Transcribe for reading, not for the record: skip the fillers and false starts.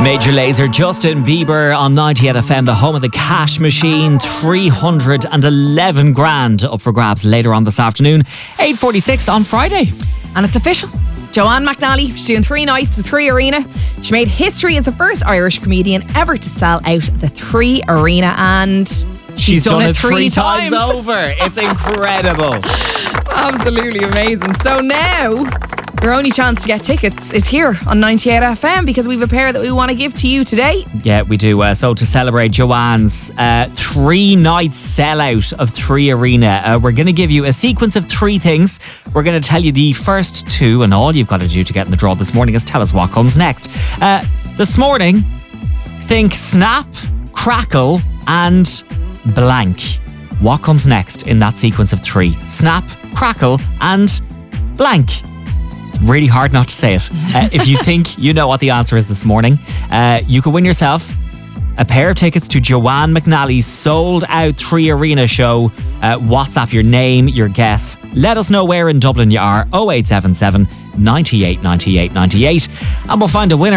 Major Lazer, Justin Bieber on 98 FM, the home of the cash machine. 311 grand up for grabs later on this afternoon. 8:46 on Friday. And it's official. Joanne McNally, she's doing 3 nights, the 3 Arena. She made history as the first Irish comedian ever to sell out the 3 Arena, and she's done it 3 times over. It's incredible. Absolutely amazing. So now your only chance to get tickets is here on 98 FM, because we have a pair that we want to give to you today. Yeah, we do. So to celebrate Joanne's 3-night sellout of 3 Arena, we're going to give you a sequence of 3 things. We're going to tell you the first 2, and all you've got to do to get in the draw this morning is tell us what comes next. This morning, think snap, crackle and blank. What comes next in that sequence of 3? Snap, crackle and blank. Really hard not to say it. If you think you know what the answer is this morning, you could win yourself a pair of tickets to Joanne McNally's sold out 3 Arena show. WhatsApp your name, your guess. Let us know where in Dublin you are. 0877 98 98 98, and we'll find a winner